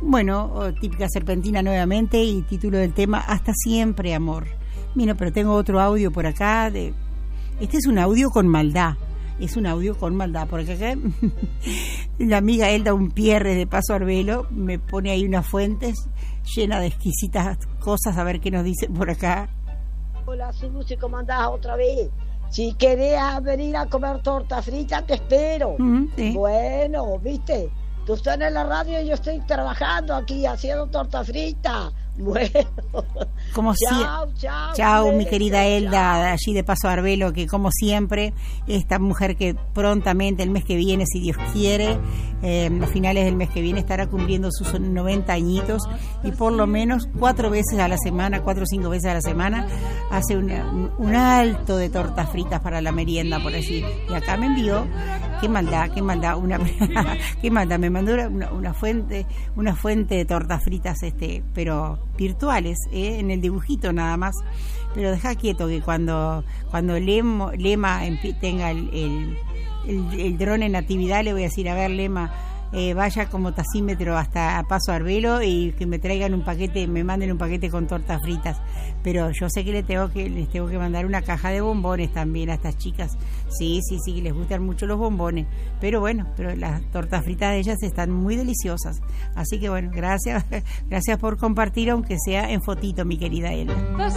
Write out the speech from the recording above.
Bueno, típica serpentina nuevamente y título del tema, Hasta siempre, amor. Mira, pero tengo otro audio por acá. Este es un audio con maldad. Es un audio con maldad, porque acá la amiga Elda Unpierre de Paso Arbelo me pone ahí unas fuentes llenas de exquisitas cosas, a ver qué nos dicen por acá. Hola Susi, ¿cómo andás otra vez? Si querés venir a comer torta frita, te espero. Sí. Bueno, viste, tú estás en la radio y yo estoy trabajando aquí haciendo torta frita. Bueno, como chao, mi querida Elda, allí de Paso Arbelo, que como siempre, esta mujer que prontamente el mes que viene, si Dios quiere, a finales del mes que viene estará cumpliendo sus 90 añitos y por lo menos 4 o 5 veces a la semana hace un alto de tortas fritas para la merienda por allí. Y acá me envió, qué maldad, qué maldad, me mandó una fuente de tortas fritas, pero virtuales, en el dibujito nada más, pero deja quieto que cuando Lema tenga el dron en actividad, le voy a decir, a ver Lema, vaya como taxímetro hasta Paso Arbelo y que me traigan me manden un paquete con tortas fritas, pero yo sé que les tengo que mandar una caja de bombones también a estas chicas, sí, que les gustan mucho los bombones, pero las tortas fritas de ellas están muy deliciosas, así que bueno, gracias por compartir, aunque sea en fotito, mi querida Elda.